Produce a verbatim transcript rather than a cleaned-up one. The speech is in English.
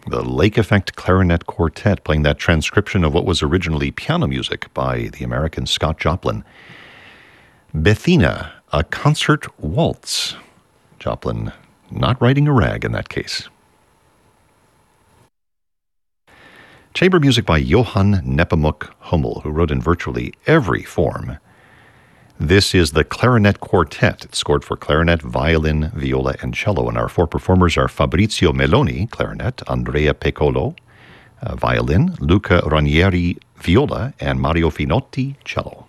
The Lake Effect Clarinet Quartet, playing that transcription of what was originally piano music by the American Scott Joplin. Bethina, a concert waltz. Joplin not writing a rag in that case. Chamber music by Johann Nepomuk Hummel, who wrote in virtually every form. This is the Clarinet Quartet. It's scored for clarinet, violin, viola, and cello. And our four performers are Fabrizio Meloni, clarinet, Andrea Peccolo, uh, violin, Luca Ranieri, viola, and Mario Finotti, cello.